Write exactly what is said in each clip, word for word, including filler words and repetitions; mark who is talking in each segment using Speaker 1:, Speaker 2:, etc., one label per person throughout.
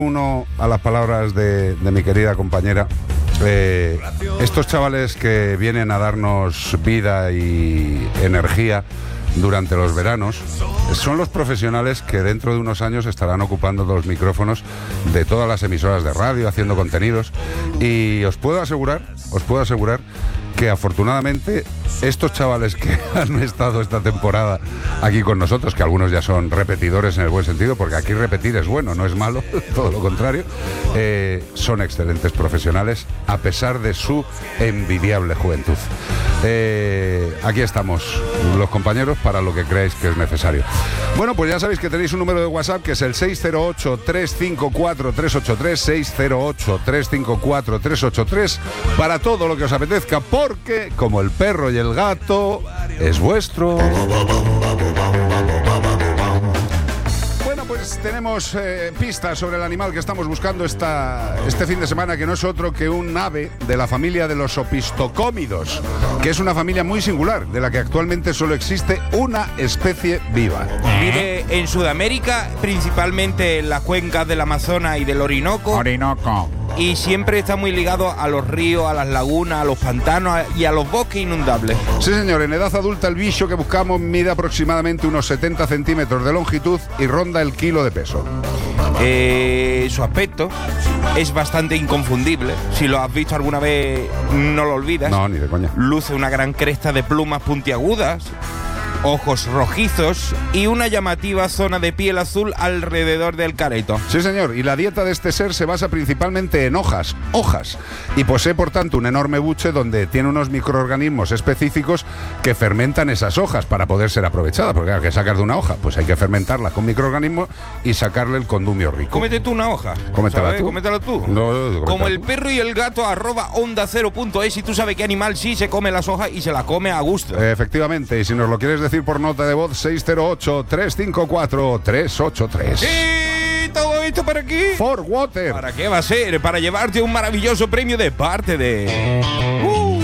Speaker 1: Uno a las palabras de, de mi querida compañera. Eh, estos chavales que vienen a darnos vida y energía durante los veranos son los profesionales que dentro de unos años estarán ocupando los micrófonos de todas las emisoras de radio, haciendo contenidos, y os puedo asegurar, os puedo asegurar que afortunadamente estos chavales que han estado esta temporada aquí con nosotros, que algunos ya son repetidores en el buen sentido, porque aquí repetir es bueno, no es malo, todo lo contrario, eh, son excelentes profesionales a pesar de su envidiable juventud. Eh, aquí estamos los compañeros para lo que creáis que es necesario. Bueno, pues ya sabéis que tenéis un número de WhatsApp que es el seis cero ocho, tres cinco cuatro, tres ocho tres, seis cero ocho, tres cinco cuatro, tres ocho tres, para todo lo que os apetezca, porque como el perro y el gato es vuestro. Bueno, pues tenemos eh, pistas sobre el animal que estamos buscando esta, este fin de semana, que no es otro que un ave de la familia de los opistocómidos, que es una familia muy singular, de la que actualmente solo existe una especie viva.
Speaker 2: Vive en Sudamérica, principalmente en las cuencas del Amazonas y del Orinoco.
Speaker 3: Orinoco.
Speaker 2: Y siempre está muy ligado a los ríos, a las lagunas, a los pantanos y a los bosques inundables.
Speaker 1: Sí, señor, en edad adulta el bicho que buscamos mide aproximadamente unos setenta centímetros de longitud y ronda el kilo de peso.
Speaker 2: Eh, su aspecto es bastante inconfundible. Si lo has visto alguna vez, no lo olvidas.
Speaker 1: No, ni de coña.
Speaker 2: Luce una gran cresta de plumas puntiagudas, ojos rojizos y una llamativa zona de piel azul alrededor del careto.
Speaker 1: Sí, señor, y la dieta de este ser se basa principalmente en hojas, hojas, y posee por tanto un enorme buche donde tiene unos microorganismos específicos que fermentan esas hojas para poder ser aprovechada, porque claro, que sacar de una hoja, pues hay que fermentarla con microorganismos y sacarle el condumio rico.
Speaker 2: Cómete tú una hoja.
Speaker 1: Cómetela tú.
Speaker 2: Cómetela tú.
Speaker 1: No, no, no,
Speaker 2: Como
Speaker 1: tú.
Speaker 2: el perro y el gato arroba onda cero punto es, y tú sabes qué animal sí se come las hojas y se la come a gusto.
Speaker 1: Efectivamente, y si nos lo quieres decir por nota de voz, seis cero ocho, tres cinco cuatro, tres ocho tres.
Speaker 2: ¿Y todo esto para aquí?
Speaker 1: For Water.
Speaker 2: ¿Para qué va a ser? Para llevarte un maravilloso premio de parte de... Uh,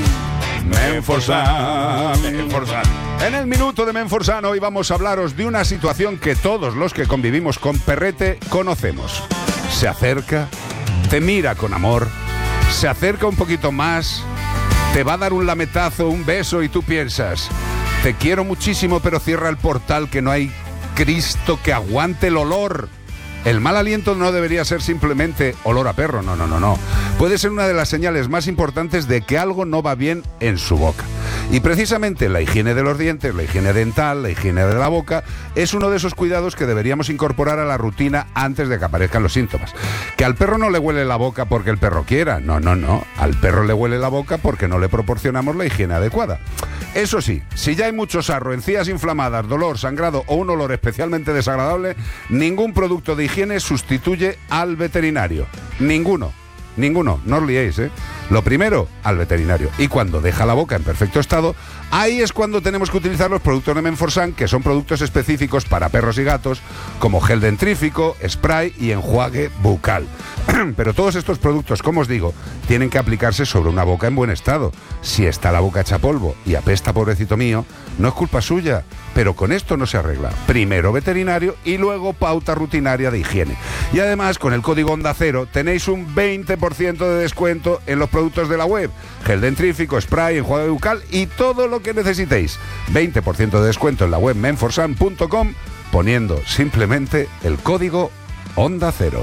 Speaker 1: Menforsan, Menforsan. En el minuto de Menforsan hoy vamos a hablaros de una situación que todos los que convivimos con perrete conocemos. Se acerca, te mira con amor, se acerca un poquito más, te va a dar un lametazo, un beso y tú piensas: te quiero muchísimo, pero cierra el portal, que no hay Cristo que aguante el olor. El mal aliento no debería ser simplemente olor a perro, no, no, no, no. Puede ser una de las señales más importantes de que algo no va bien en su boca. Y precisamente la higiene de los dientes, la higiene dental, la higiene de la boca, es uno de esos cuidados que deberíamos incorporar a la rutina antes de que aparezcan los síntomas. Que al perro no le huele la boca porque el perro quiera, no, no, no. Al perro le huele la boca porque no le proporcionamos la higiene adecuada. Eso sí, si ya hay mucho sarro, encías inflamadas, dolor, sangrado o un olor especialmente desagradable, ningún producto de higiene sustituye al veterinario. Ninguno. Ninguno, no os liéis, ¿eh? Lo primero, al veterinario. Y cuando deja la boca en perfecto estado, ahí es cuando tenemos que utilizar los productos de Menforsan, que son productos específicos para perros y gatos, como gel dentrífico, spray y enjuague bucal. Pero todos estos productos, como os digo, tienen que aplicarse sobre una boca en buen estado. Si está la boca hecha polvo y apesta, pobrecito mío, no es culpa suya. Pero con esto no se arregla. Primero veterinario y luego pauta rutinaria de higiene. Y además, con el código Onda Cero tenéis un veinte por ciento de descuento en los productos de la web. Gel dentrífico, spray, enjuague bucal y todo lo que necesitéis. veinte por ciento de descuento en la web menforsan punto com poniendo simplemente el código Onda Cero.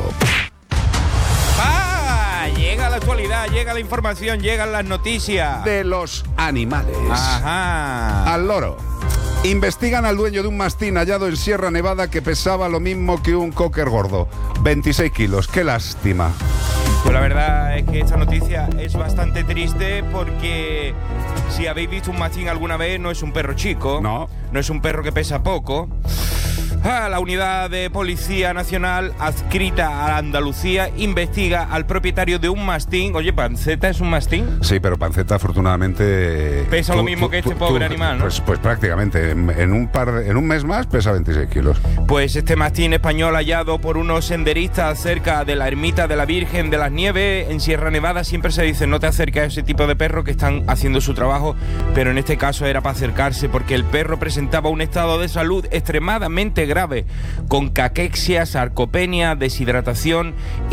Speaker 2: ¡Ah! Llega la actualidad, llega la información, llegan las noticias.
Speaker 1: De los animales.
Speaker 2: Ajá.
Speaker 1: Al loro. Investigan al dueño de un mastín hallado en Sierra Nevada que pesaba lo mismo que un cocker gordo. veintiséis kilos. ¡Qué lástima!
Speaker 2: Pues la verdad es que esta noticia es bastante triste, porque si habéis visto un mastín alguna vez, no es un perro chico.
Speaker 1: No.
Speaker 2: No es un perro que pesa poco. Ah, la unidad de Policía Nacional adscrita a Andalucía investiga al propietario de un mastín. Oye, ¿Panceta es un mastín?
Speaker 1: Sí, pero Panceta afortunadamente...
Speaker 2: Pesa
Speaker 1: tú,
Speaker 2: lo mismo
Speaker 1: tú,
Speaker 2: que este
Speaker 1: tú,
Speaker 2: pobre
Speaker 1: tú,
Speaker 2: animal, ¿no?
Speaker 1: Pues, pues prácticamente, en, en, un par de, en un mes más pesa veintiséis kilos.
Speaker 2: Pues este mastín español, hallado por unos senderistas cerca de la ermita de la Virgen de las Nieves en Sierra Nevada, siempre se dice: no te acerques a ese tipo de perros que están haciendo su trabajo, pero en este caso era para acercarse, porque el perro presentaba un estado de salud extremadamente grave grave, con caquexia, sarcopenia, deshidratación